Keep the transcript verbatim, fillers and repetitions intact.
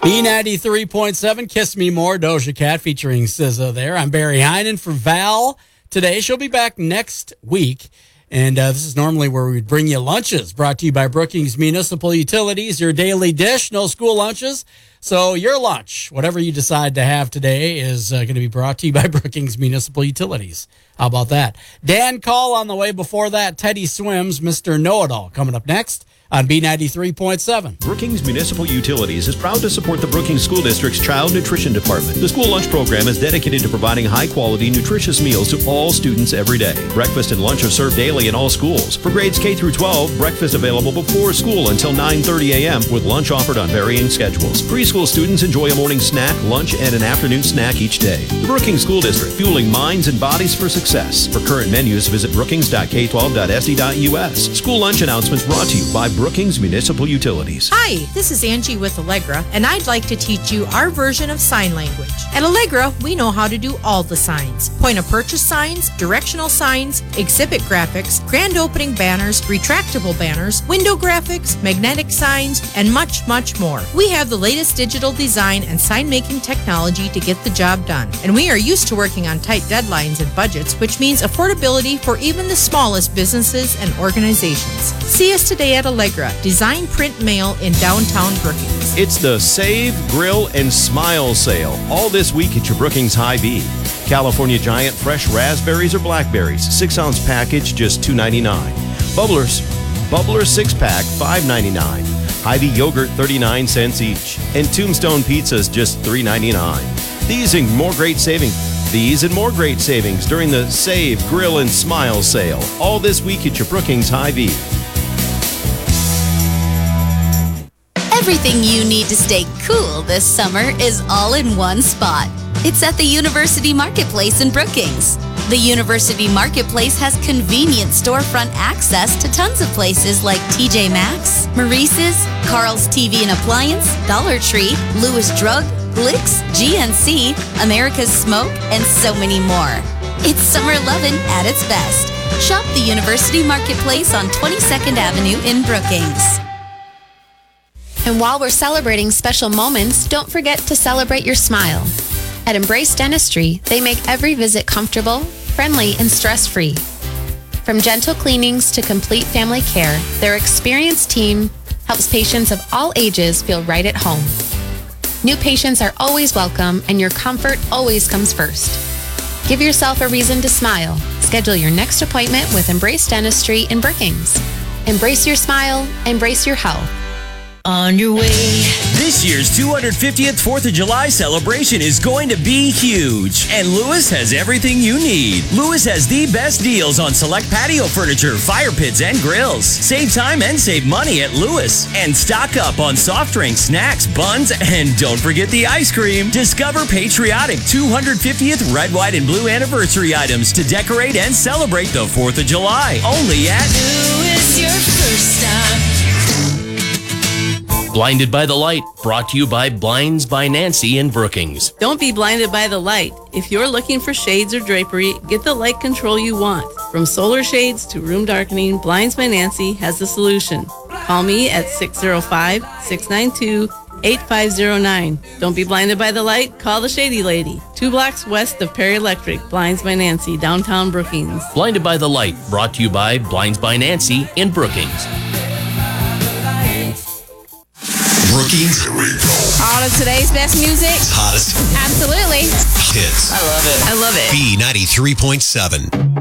B ninety-three point seven, Kiss Me More, Doja Cat featuring S Z A there. I'm Barry Heinen for Val today. She'll be back next week. And uh, this is normally where we bring you lunches, brought to you by Brookings Municipal Utilities, your daily dish, no school lunches. So your lunch, whatever you decide to have today, is uh, going to be brought to you by Brookings Municipal Utilities. How about that? Dan Call on the way. Before that, Teddy Swims, Mister Know-It-All, coming up next on B ninety-three point seven. Brookings Municipal Utilities is proud to support the Brookings School District's Child Nutrition Department. The school lunch program is dedicated to providing high-quality, nutritious meals to all students every day. Breakfast and lunch are served daily in all schools. For grades K through twelve, breakfast available before school until nine thirty a.m. with lunch offered on varying schedules. Preschool students enjoy a morning snack, lunch, and an afternoon snack each day. The Brookings School District, fueling minds and bodies for success. For current menus, visit brookings dot k twelve dot s d dot u s. School lunch announcements brought to you by Brookings Municipal Utilities. Hi, this is Angie with Allegra, and I'd like to teach you our version of sign language. At Allegra, we know how to do all the signs. Point of purchase signs, directional signs, exhibit graphics, grand opening banners, retractable banners, window graphics, magnetic signs, and much, much more. We have the latest digital design and sign-making technology to get the job done. And we are used to working on tight deadlines and budgets, which means affordability for even the smallest businesses and organizations. See us today at Allegra, Design Print Mail in downtown Brookings. It's the Save, Grill, and Smile sale, all this week at your Brookings Hy-Vee. California Giant fresh raspberries or blackberries, six ounce package, just two ninety-nine. Bubblers, Bubbler six pack, five ninety-nine. Hy-Vee yogurt, thirty-nine cents each. And Tombstone pizzas, just three ninety-nine. These and more great savings. These and more great savings during the Save, Grill, and Smile sale, all this week at your Brookings Hy-Vee. Everything you need to stay cool this summer is all in one spot. It's at the University Marketplace in Brookings. The University Marketplace has convenient storefront access to tons of places like T J Maxx, Maurice's, Carl's T V and Appliance, Dollar Tree, Lewis Drug, Blix, G N C, America's Smoke, and so many more. It's summer lovin' at its best. Shop the University Marketplace on twenty-second Avenue in Brookings. And while we're celebrating special moments, don't forget to celebrate your smile. At Embrace Dentistry, they make every visit comfortable, friendly, and stress-free. From gentle cleanings to complete family care, their experienced team helps patients of all ages feel right at home. New patients are always welcome, and your comfort always comes first. Give yourself a reason to smile. Schedule your next appointment with Embrace Dentistry in Brookings. Embrace your smile, embrace your health. On your way. This year's two hundred fiftieth fourth of July celebration is going to be huge, and Lewis has everything you need. Lewis has the best deals on select patio furniture, fire pits, and grills. Save time and save money at Lewis. And stock up on soft drinks, snacks, buns, and don't forget the ice cream. Discover patriotic two hundred fiftieth red, white, and blue anniversary items to decorate and celebrate the fourth of July. Only at Lewis, your first stop. Blinded by the Light, brought to you by Blinds by Nancy in Brookings. Don't be blinded by the light. If you're looking for shades or drapery, get the light control you want. From solar shades to room darkening, Blinds by Nancy has the solution. Call me at six oh five, six nine two, eight five oh nine. Don't be blinded by the light, call the Shady Lady. Two blocks west of Perry Electric, Blinds by Nancy, downtown Brookings. Blinded by the Light, brought to you by Blinds by Nancy in Brookings. Brookings, here we go. All of today's best music. Hottest. Absolutely. Hits. I love it. I love it. B ninety-three point seven.